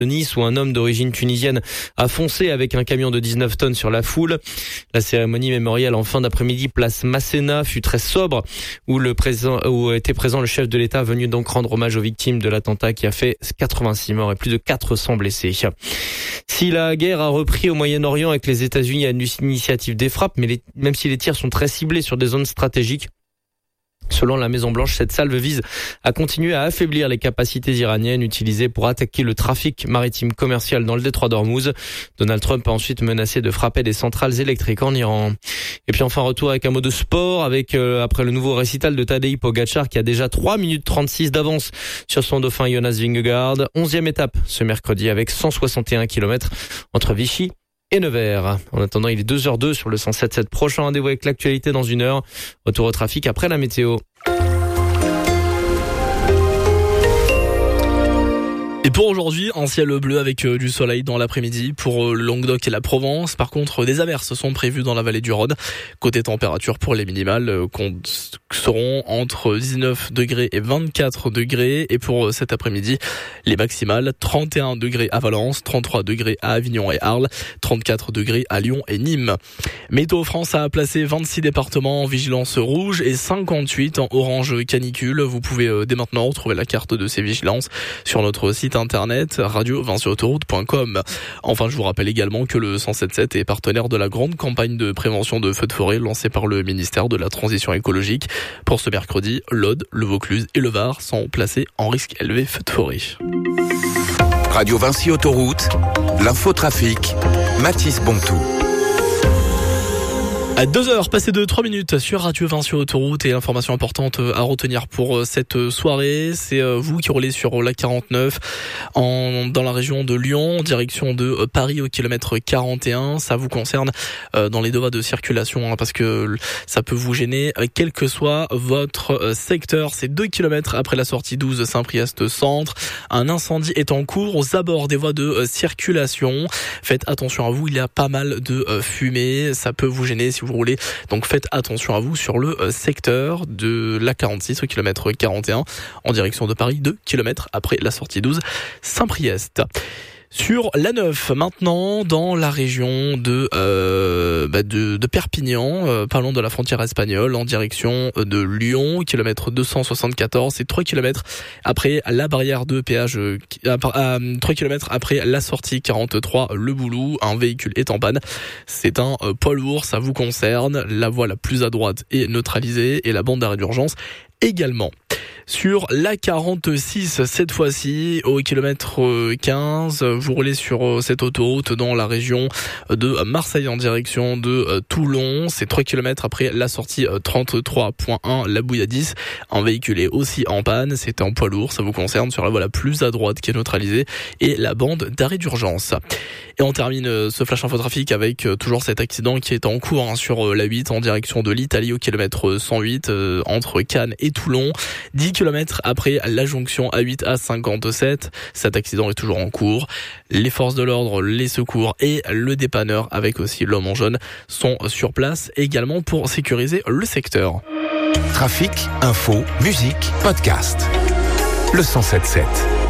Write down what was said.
de Nice où un homme d'origine tunisienne a foncé avec un camion de 19 tonnes sur la foule. La cérémonie mémorielle en fin d'après-midi place Masséna fut très sobre où était présent le chef de l'État venu donc rendre hommage aux victimes de l'attentat qui a fait 86 morts et plus de 400 blessés. Si la guerre a repris au Moyen-Orient avec les États-Unis à une initiative des frappes, mais même si les tirs sont très ciblés sur des zones stratégiques, selon la Maison-Blanche, cette salve vise à continuer à affaiblir les capacités iraniennes utilisées pour attaquer le trafic maritime commercial dans le détroit d'Ormuz. Donald Trump a ensuite menacé de frapper des centrales électriques en Iran. Et puis enfin, retour avec un mot de sport avec après le nouveau récital de Tadej Pogačar qui a déjà 3 minutes 36 d'avance sur son dauphin Jonas Vingegaard. 11e étape ce mercredi avec 161 km entre Vichy et Nevers. En attendant, il est 2h02 sur le 107.7. Prochain rendez-vous avec l'actualité dans 1 heure. Retour au trafic après la météo. Et pour aujourd'hui, un ciel bleu avec du soleil dans l'après-midi pour le Languedoc et la Provence. Par contre, des averses sont prévues dans la vallée du Rhône. Côté température pour les minimales, seront entre 19 degrés et 24 degrés. Et pour cet après-midi, les maximales, 31 degrés à Valence, 33 degrés à Avignon et Arles, 34 degrés à Lyon et Nîmes. Météo France a placé 26 départements en vigilance rouge et 58 en orange canicule. Vous pouvez dès maintenant retrouver la carte de ces vigilances sur notre site internet radio20sur-autoroute.com. Enfin, je vous rappelle également que le 107.7 est partenaire de la grande campagne de prévention de feux de forêt lancée par le ministère de la Transition écologique. Pour ce mercredi, l'Aude, le Vaucluse et le Var sont placés en risque élevé feux de forêt. Radio Vinci Autoroute, l'infotrafic, Mathis Bontou. À 2h, passé de 3 minutes sur Radio Vinci Autoroute et l'information importante à retenir pour cette soirée, c'est vous qui roulez sur la 49 dans la région de Lyon, en direction de Paris au kilomètre 41. Ça vous concerne dans les deux voies de circulation parce que ça peut vous gêner quel que soit votre secteur. C'est 2 kilomètres après la sortie 12 Saint-Priest Centre. Un incendie est en cours aux abords des voies de circulation. Faites attention à vous, il y a pas mal de fumée. Ça peut vous gêner si vous roulez. Donc faites attention à vous sur le secteur de la 46 au kilomètre 41 en direction de Paris, 2 kilomètres après la sortie 12 Saint-Priest. Sur la 9, maintenant, dans la région de Perpignan, parlons de la frontière espagnole, en direction de Lyon, kilomètre 274, c'est 3 kilomètres après la barrière de péage, 3 kilomètres après la sortie 43, le Boulou, un véhicule est en panne. C'est un poids lourd, ça vous concerne, la voie la plus à droite est neutralisée et la bande d'arrêt d'urgence également. Sur la 46, cette fois-ci, au kilomètre 15, vous roulez sur cette autoroute dans la région de Marseille en direction de Toulon. C'est 3 kilomètres après la sortie 33.1, la Bouilladis. Un véhicule est aussi en panne, c'est un poids lourd, ça vous concerne, sur la voie la plus à droite qui est neutralisée et la bande d'arrêt d'urgence. Et on termine ce flash infotrafic avec toujours cet accident qui est en cours sur la 8 en direction de l'Italie au kilomètre 108 entre Cannes et Toulon. 10 km après la jonction A8 à 57. Cet accident est toujours en cours. Les forces de l'ordre, les secours et le dépanneur avec aussi l'homme en jaune sont sur place également pour sécuriser le secteur. Trafic, info, musique, podcast. Le 107.7.